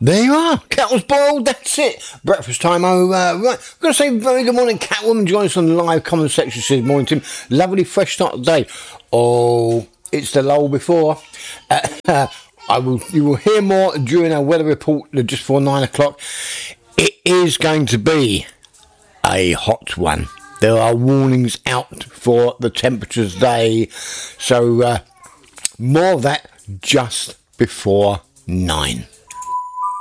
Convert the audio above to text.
There you are, kettle's boiled, that's it. Breakfast time over. Right, I'm going to say very good morning, Catwoman. Join us on the live comment section. Says morning, Tim. Lovely fresh start of the day. Oh, it's the lull before. You will hear more during our weather report just before 9 o'clock. It is going to be a hot one. There are warnings out for the temperatures today. So more of that just before 9.